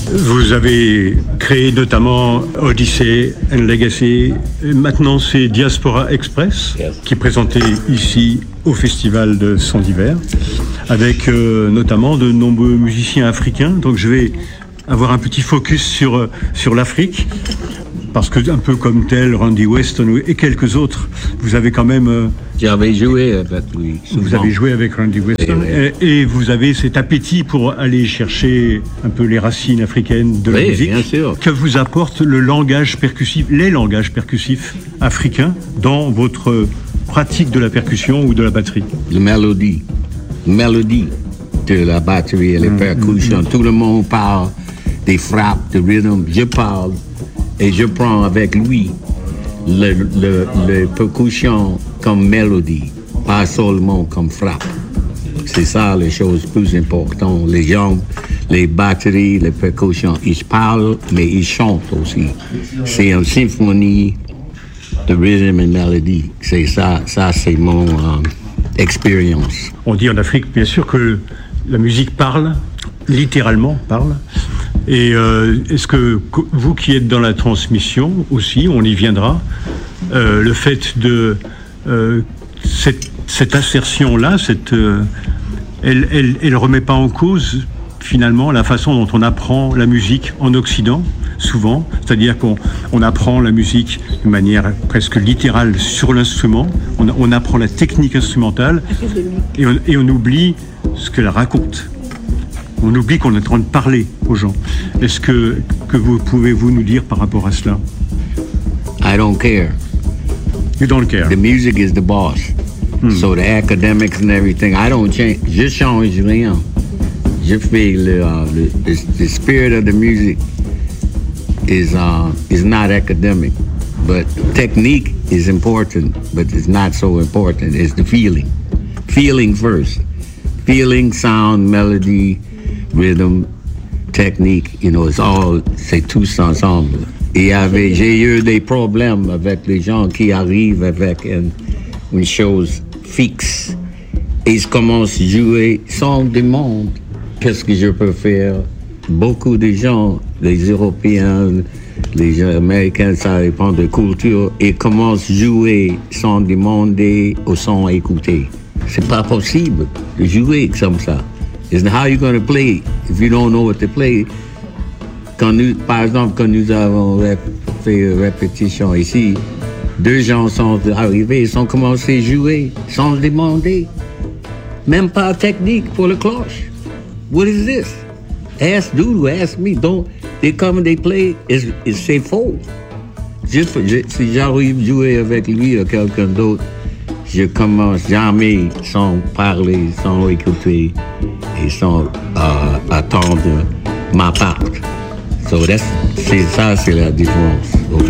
Vous avez créé notamment Odyssey and Legacy. Et maintenant, c'est Diaspora Express qui est présenté ici au Festival de Son d'Hiver, avec notamment de nombreux musiciens africains. Donc je vais avoir un petit focus sur l'Afrique, parce que un peu comme tel Randy Weston et quelques autres, vous avez quand même... J'avais joué avec lui. Souvent. Vous avez joué avec Randy Weston et vous avez cet appétit pour aller chercher un peu les racines africaines de la musique. Bien sûr. Que vous apporte le langage percussif, les langages percussifs africains dans votre pratique de la percussion ou de la batterie? La mélodie de la batterie et les percussions. Tout le monde parle des frappes, de rhythm. Je parle et je prends avec lui le percussion comme mélodie, pas seulement comme frappe. C'est ça les choses plus importantes. Les gens, les batteries, les percussions, ils parlent, mais ils chantent aussi. C'est une symphonie de rhythm et mélodie. C'est ça c'est mon expérience. On dit en Afrique, bien sûr, que la musique parle, littéralement parle. Et est-ce que vous qui êtes dans la transmission aussi, on y viendra, le fait de cette assertion-là, elle remet pas en cause finalement la façon dont on apprend la musique en Occident, souvent, c'est-à-dire qu'on apprend la musique de manière presque littérale sur l'instrument, on apprend la technique instrumentale et on oublie ce qu'elle raconte. On oublie qu'on est en train de parler aux gens. Est-ce que vous pouvez-vous nous dire par rapport à cela? I don't care. You don't care. The music is the boss. So the academics and everything, I don't change. Je change rien. Je fais the spirit of the music is not academic, but technique is important, but it's not so important. It's the feeling. Feeling first. Feeling, sound, melody, rhythm, technique, c'est tous ensemble. Et j'ai eu des problèmes avec les gens qui arrivent avec une chose fixe. Et ils commencent à jouer sans demande. Qu'est-ce que je peux faire? Beaucoup de gens, les Européens, les Américains, ça dépend de culture, ils commencent à jouer sans demander ou sans écouter. C'est pas possible de jouer comme ça. It's how you going to play if you don't know what to play. Par exemple, quand nous avons fait une répétition ici, deux gens sont arrivés, ils ont commencé à jouer sans demander. Même pas technique pour le cloche. What is this? Ask Doudou, ask me. They come and they play, c'est faux. Si j'arrive à jouer avec lui ou quelqu'un d'autre, je commence jamais sans parler, sans écouter et sans attendre ma part. So c'est la différence.